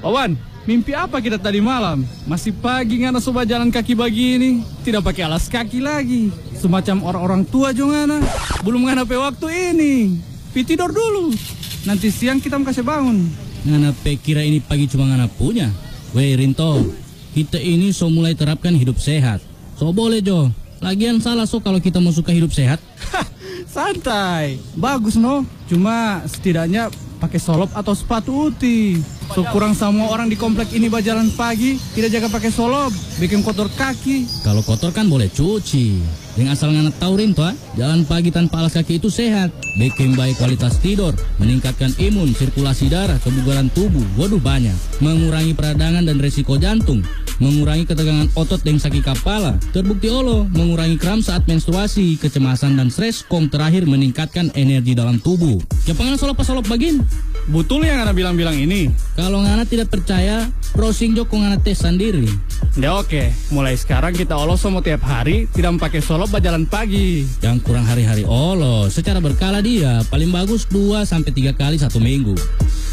Wawan, mimpi apa kita tadi malam? Masih pagi ngana sobat jalan kaki begini. Tidak pakai alas kaki lagi. Semacam orang-orang tua juga ngana. Belum ngana pe waktu ini. Tidur dulu. Nanti siang kita kasih bangun. Ngana pe kira ini pagi cuma ngana punya. Weh Rinto, kita ini so mulai terapkan hidup sehat. So boleh Jo. Lagian salah so kalau kita mau suka hidup sehat. Santai. Bagus no. Cuma setidaknya pakai solop atau sepatu uti. So kurang semua orang di komplek ini berjalan pagi tidak jaga pakai solop, bikin kotor kaki. Kalau kotor kan boleh cuci. Yang asal ngana tahu Rinto, jalan pagi tanpa alas kaki itu sehat. Bikin baik kualitas tidur, meningkatkan imun, sirkulasi darah, kebugaran tubuh. Waduh banyak. Mengurangi peradangan dan resiko jantung. Mengurangi ketegangan otot dan sakit kepala. Terbukti olo, mengurangi kram saat menstruasi, kecemasan dan stres. Kong terakhir meningkatkan energi dalam tubuh. Ya pengen solop bagin. Betul yang Ngana bilang ini? Kalau Ngana tidak percaya, browsing Joko Ngana tes sendiri. Ya oke, mulai sekarang kita olos semua tiap hari, tidak pakai solop berjalan pagi. Yang kurang hari-hari olos, secara berkala dia, paling bagus 2-3 kali 1 minggu.